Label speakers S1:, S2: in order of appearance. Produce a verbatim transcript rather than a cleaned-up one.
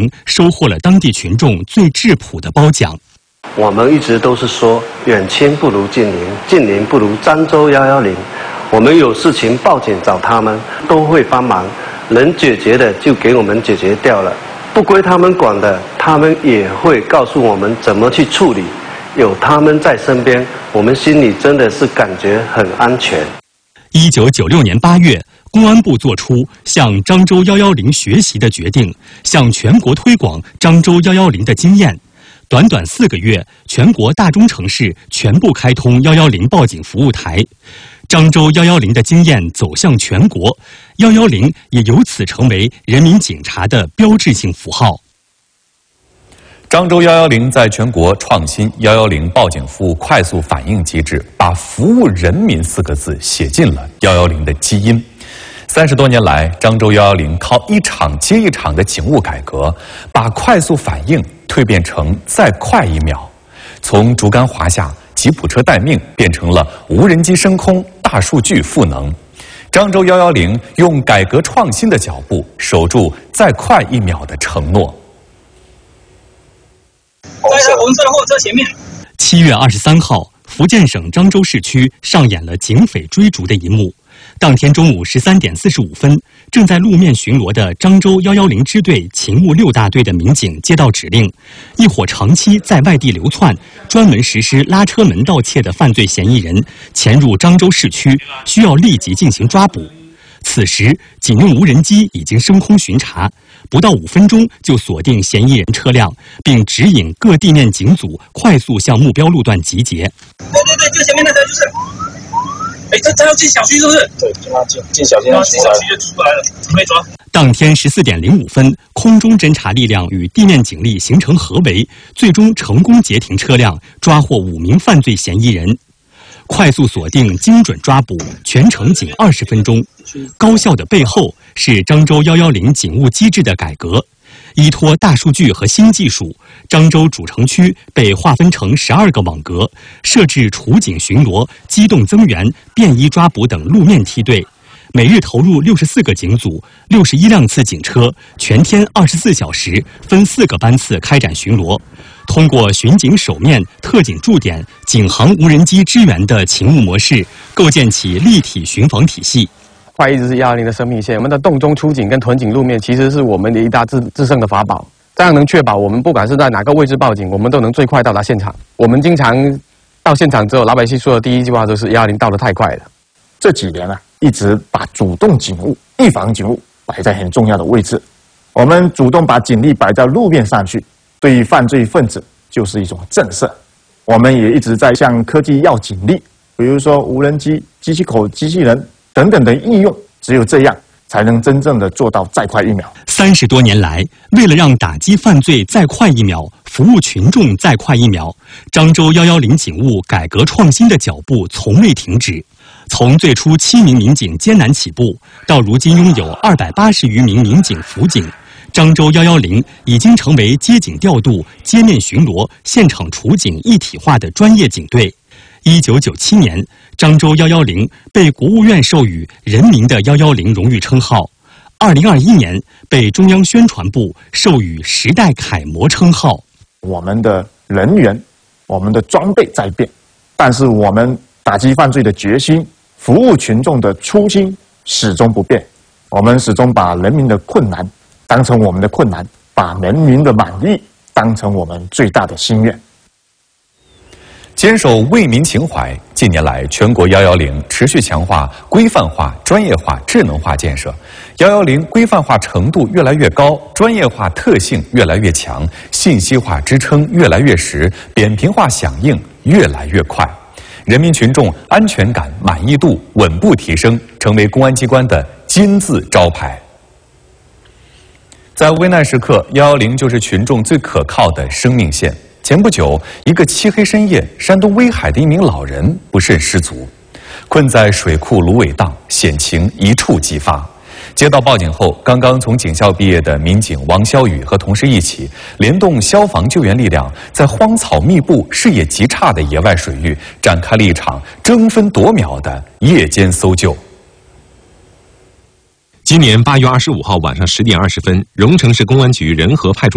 S1: 零收获了当地群众最质朴的褒奖。
S2: 我们一直都是说远亲不如近邻，近邻不如漳州一一零。我们有事情报警找他们，都会帮忙，能解决的就给我们解决掉了，不归他们管的，他们也会告诉我们怎么去处理。有他们在身边，我们心里真的是感觉很安全。
S1: 一九九六年八月，公安部作出向漳州一一零学习的决定，向全国推广漳州一一零的经验。短短四个月，全国大中城市全部开通一一零报警服务台，漳州一一零的经验走向全国，一一零也由此成为人民警察的标志性符号。
S3: 漳州一一零在全国创新一一零报警服务快速反应机制，把服务人民四个字写进了一一零的基因。三十多年来，漳州一一零靠一场接一场的警务改革，把快速反应蜕变成再快一秒，从竹竿滑下、吉普车待命变成了无人机升空、大数据赋能。漳州一一零用改革创新的脚步，守住再快一秒的承诺。
S4: 在红色的货车前面。
S1: 七月二十三号，福建省漳州市区上演了警匪追逐的一幕。当天中午十三点四十五分，正在路面巡逻的漳州一一零支队勤务六大队的民警接到指令，一伙长期在外地流窜、专门实施拉车门盗窃的犯罪嫌疑人潜入漳州市区，需要立即进行抓捕。此时，警用无人机已经升空巡查，不到五分钟就锁定嫌疑人车辆，并指引各地面警组快速向目标路段集结。
S4: 对对对，就前面那台就是。哎，他他要进小区是不是？
S5: 对，进他进进小区，
S4: 进小区就出来了，准备抓。
S1: 当天十四点零五分，空中侦察力量与地面警力形成合围，最终成功截停车辆，抓获五名犯罪嫌疑人。快速锁定，精准抓捕，全程仅二十分钟。高效的背后是漳州一一零警务机制的改革。依托大数据和新技术，漳州主城区被划分成十二个网格，设置处警巡逻、机动增援、便衣抓捕等路面梯队，每日投入六十四个警组、六十一辆次警车，全天二十四小时分四个班次开展巡逻。通过巡警守面、特警驻点、警航无人机支援的勤务模式，构建起立体巡防体系。
S5: 快一直是一一零的生命线，我们的洞中出警跟屯警路面其实是我们的一大制制胜的法宝，这样能确保我们不管是在哪个位置报警，我们都能最快到达现场。我们经常到现场之后，老百姓说的第一句话就是一一零到得太快了。
S6: 这几年啊，一直把主动警务、预防警务摆在很重要的位置。我们主动把警力摆在路面上去，对于犯罪分子就是一种震慑。我们也一直在向科技要警力，比如说无人机、机器口机器人等等的应用，只有这样才能真正的做到再快一秒。
S1: 三十多年来，为了让打击犯罪再快一秒，服务群众再快一秒，漳州一一零警务改革创新的脚步从未停止。从最初七名民警艰难起步，到如今拥有二百八十余名民警辅警，漳州一一零已经成为接警调度、街面巡逻、现场处警一体化的专业警队。一九九七年，漳州一一零被国务院授予“人民的一一零”荣誉称号。二零二一年，被中央宣传部授予“时代楷模”称号。
S6: 我们的人员、我们的装备在变，但是我们打击犯罪的决心、服务群众的初心始终不变。我们始终把人民的困难当成我们的困难，把人民的满意当成我们最大的心愿。
S3: 坚守为民情怀，近年来，全国一一零持续强化规范化、专业化、智能化建设。一一零规范化程度越来越高，专业化特性越来越强，信息化支撑越来越实，扁平化响应越来越快。人民群众安全感、满意度稳步提升，成为公安机关的金字招牌。在危难时刻，一一零就是群众最可靠的生命线。前不久，一个漆黑深夜，山东威海的一名老人不慎失足，困在水库芦苇荡，险情一触即发。接到报警后，刚刚从警校毕业的民警王肖宇和同事一起，联动消防救援力量，在荒草密布、视野极差的野外水域，展开了一场争分夺秒的夜间搜救。
S7: 今年八月二十五号晚上十点二十分，荣城市公安局仁和派出